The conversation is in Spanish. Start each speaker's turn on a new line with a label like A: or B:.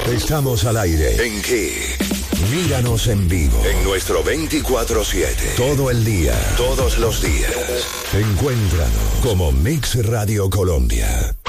A: Estamos al aire. ¿En qué? Míranos en vivo. En nuestro 24/7. Todo el día. Todos los días. Encuéntranos como Mix Radio Colombia.